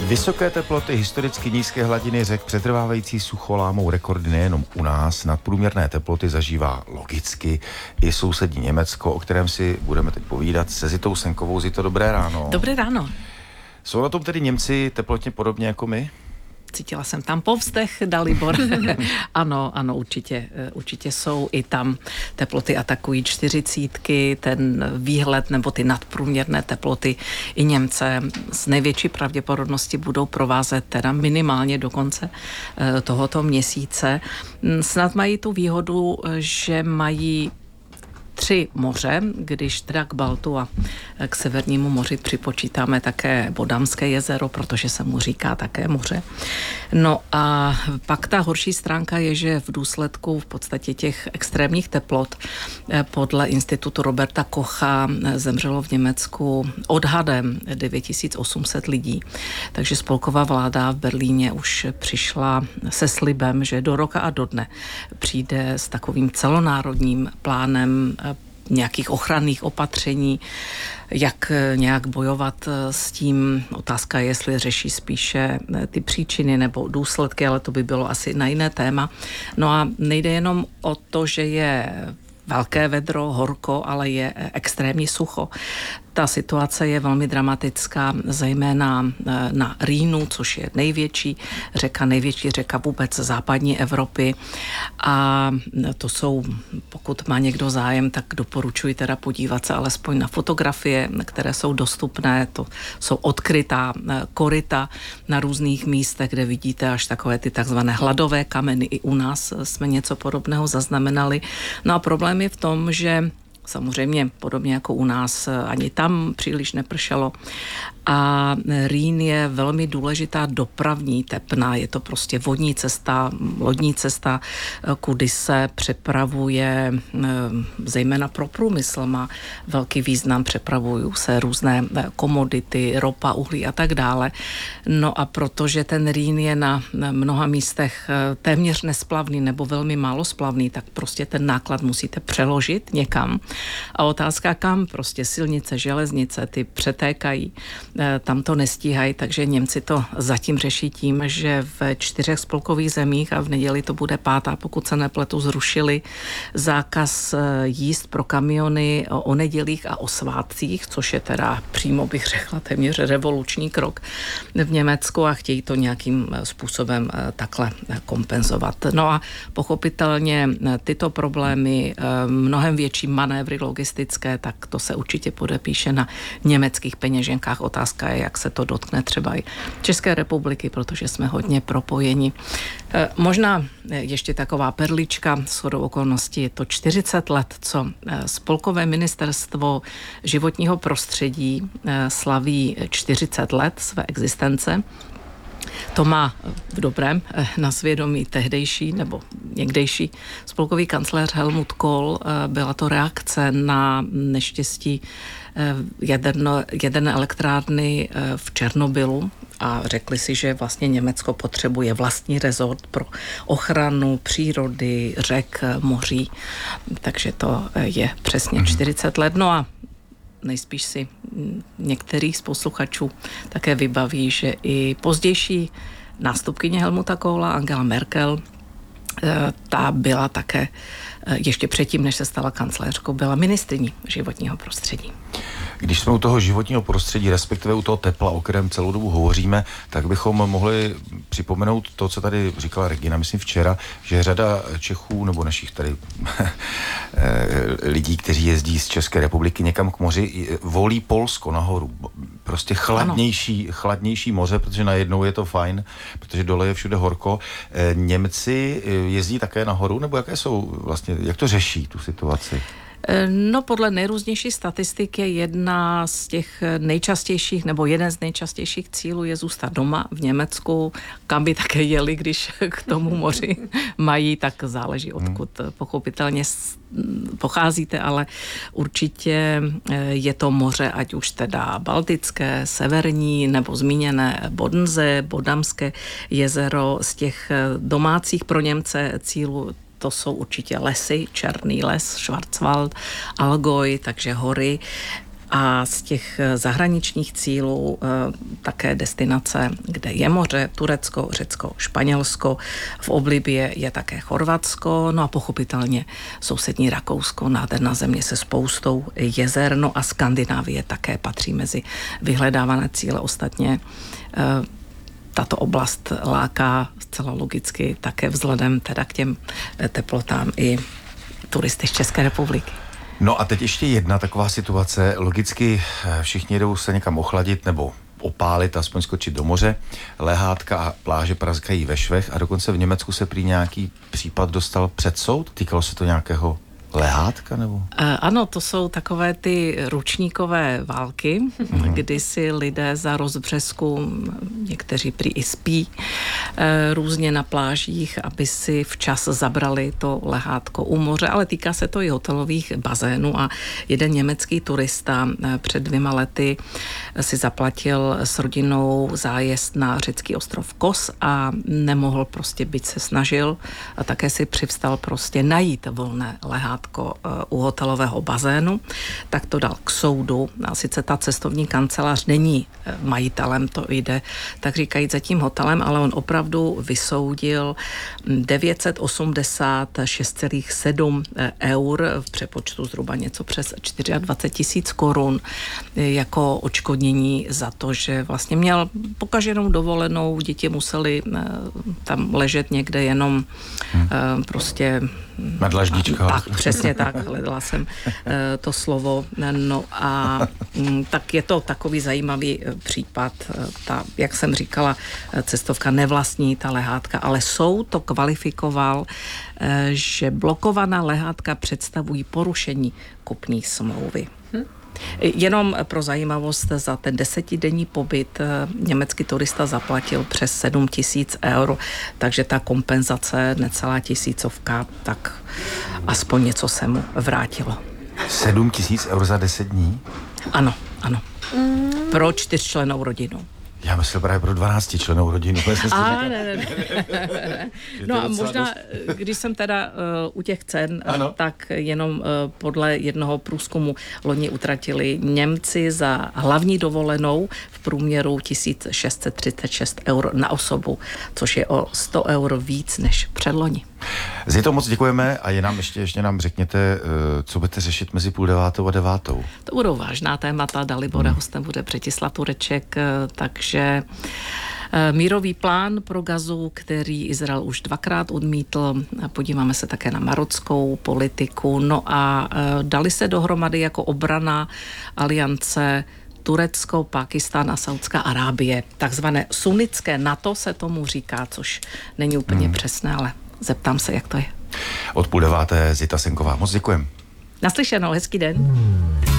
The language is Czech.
Vysoké teploty, historicky nízké hladiny řek, přetrvávající sucho lámou rekordy nejenom u nás. Nadprůměrné teploty zažívá logicky i sousední Německo, o kterém si budeme teď povídat se Zitou Senkovou. Zito, dobré ráno. Dobré ráno. Jsou na tom tedy Němci teplotně podobně jako my? Cítila jsem tam povzdech, Dalibor. Ano, určitě jsou i tam teploty atakují 40, ten výhled nebo ty nadprůměrné teploty i Němce s největší pravděpodobností budou provázet teda minimálně do konce tohoto měsíce. Snad mají tu výhodu, že mají 3 moře, když teda k Baltu a k Severnímu moři připočítáme také Bodamské jezero, protože se mu říká také moře. No a pak ta horší stránka je, že v důsledku v podstatě těch extrémních teplot podle institutu Roberta Kocha zemřelo v Německu odhadem 9800 lidí. Takže spolková vláda v Berlíně už přišla se slibem, že do roka a do dne přijde s takovým celonárodním plánem nějakých ochranných opatření, jak nějak bojovat s tím. Otázka je, jestli řeší spíše ty příčiny nebo důsledky, ale to by bylo asi na jiné téma. No a nejde jenom o to, že je velké vedro, horko, ale je extrémní sucho. Ta situace je velmi dramatická, zejména na Rýnu, což je největší řeka vůbec západní Evropy. A to jsou, pokud má někdo zájem, tak doporučuji teda podívat se alespoň na fotografie, které jsou dostupné. To jsou odkrytá koryta na různých místech, kde vidíte až takové ty takzvané hladové kameny. I u nás jsme něco podobného zaznamenali. No a problém je v tom, že samozřejmě podobně jako u nás ani tam příliš nepršelo. A Rýn je velmi důležitá dopravní tepna. Je to prostě vodní cesta, lodní cesta, kudy se přepravuje, zejména pro průmysl má velký význam, přepravují se různé komodity, ropa, uhlí a tak dále. No a protože ten Rýn je na mnoha místech téměř nesplavný nebo velmi málo splavný, tak prostě ten náklad musíte přeložit někam. A otázka kam? Prostě silnice, železnice, ty přetékají, tam to nestíhají, takže Němci to zatím řeší tím, že v 4 spolkových zemích a v neděli to bude 5., pokud se nepletu, zrušili zákaz jízd pro kamiony o nedělích a o svátcích, což je teda přímo bych řekla téměř revoluční krok v Německu a chtějí to nějakým způsobem takhle kompenzovat. No a pochopitelně tyto problémy, mnohem větší manévry logistické, tak to se určitě podepíše na německých peněženkách. Otázka je, jak se to dotkne třeba i České republiky, protože jsme hodně propojeni. Možná ještě taková perlička, shodou okolností je to 40 let, co Spolkové ministerstvo životního prostředí slaví 40 let své existence. To má v dobrém na svědomí tehdejší nebo někdejší spolkový kancléř Helmut Kohl. Byla to reakce na neštěstí jaderné elektrárny v Černobylu a řekli si, že vlastně Německo potřebuje vlastní rezort pro ochranu přírody, řek, moří. Takže to je přesně 40 let. No a nejspíš si některý z posluchačů také vybaví, že i pozdější nástupkyně Helmuta Kohla, Angela Merkel, ta byla také, ještě předtím, než se stala kancléřkou, byla ministryní životního prostředí. Když jsme u toho životního prostředí, respektive u toho tepla, o kterém celou dobu hovoříme, tak bychom mohli připomenout to, co tady říkala Regina, myslím včera, že řada Čechů nebo našich tady lidí, kteří jezdí z České republiky někam k moři, volí Polsko nahoru. Prostě chladnější moře, protože najednou je to fajn, protože dole je všude horko. Němci jezdí také nahoru, nebo jaké jsou vlastně, jak to řeší tu situaci? No, podle nejrůznější statistik je jedna z těch nejčastějších, nebo jeden z nejčastějších cílů je zůstat doma v Německu, kam by také jeli, když k tomu moři mají, tak záleží odkud pochopitelně pocházíte, ale určitě je to moře, ať už teda Baltické, severní, nebo zmíněné Bodense, Bodamské jezero. Z těch domácích pro Němce cílů to jsou určitě lesy, Černý les, Schwarzwald, Allgäu, takže hory. A z těch zahraničních cílů také destinace, kde je moře, Turecko, Řecko, Španělsko, v oblibě je také Chorvatsko, no a pochopitelně sousední Rakousko, nádherná země se spoustou jezer, no a Skandinávie také patří mezi vyhledávané cíle. Ostatně tato oblast láká zcela logicky také vzhledem teda k těm teplotám i turisty z České republiky. No a teď ještě jedna taková situace. Logicky všichni jdou se někam ochladit nebo opálit, aspoň skočit do moře. Lehátka a pláže praskají ve švech a dokonce v Německu se prý nějaký případ dostal před soud. Týkalo se to nějakého lehátka nebo? Ano, to jsou takové ty ručníkové války, kdy si lidé za rozbřesku, někteří prý i spí různě na plážích, aby si včas zabrali to lehátko u moře, ale týká se to i hotelových bazénů a jeden německý turista před 2 lety si zaplatil s rodinou zájezd na řecký ostrov Kos a nemohl prostě, byť se snažil a také si přivstal prostě najít volné lehátko u hotelového bazénu, tak to dal k soudu. A sice ta cestovní kancelář není majitelem, to jde, tak říkají za tím hotelem, ale on opravdu vysoudil 986,7 eur, v přepočtu zhruba něco přes 24 000 korun jako odškodnění za to, že vlastně měl pokaženou dovolenou, děti museli tam ležet někde jenom prostě na dlaždičkách. Tak, přesně tak, hledala jsem to slovo. No a tak je to takový zajímavý případ. Ta, jak jsem říkala, cestovka nevlastní ta lehátka, ale soud to kvalifikoval, že blokovaná lehátka představují porušení kupní smlouvy. Jenom pro zajímavost, za ten 10denní pobyt německý turista zaplatil přes 7 000 eur, takže ta kompenzace necelá 1000, tak aspoň něco se mu vrátilo. 7 000 eur za 10 dní? Ano, ano. Pro 4člennou rodinu. Já myslel právě pro 12člennou rodinu. Ne. No a možná, když jsem teda u těch cen, tak jenom podle jednoho průzkumu loni utratili Němci za hlavní dovolenou v průměru 1636 eur na osobu, což je o 100 eur víc než předloni. Zito, moc děkujeme a ještě nám řekněte, co budete řešit mezi 8:30 a 9. To budou vážná témata, Dalibore, hostem bude Břetislav Tureček, takže mírový plán pro Gazu, který Izrael už 2krát odmítl, podíváme se také na marockou politiku, no a dali se dohromady jako obrana aliance Turecko, Pákistán a Saudská Arábie. Takzvané sunnické NATO se tomu říká, což není úplně přesné, ale zeptám se, jak to je. Od 8:30 Zita Senková. Moc děkujem. Naslyšenou, hezký den.